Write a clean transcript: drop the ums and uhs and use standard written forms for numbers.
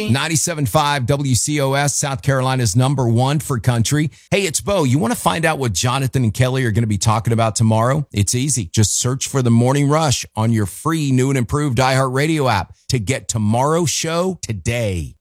97.5 WCOS, South Carolina's #1 for country. Hey, it's Bo. You want to find out what Jonathan and Kelly are going to be talking about tomorrow? It's easy. Just search for The Morning Rush on your free new and improved iHeartRadio app to get tomorrow's show today.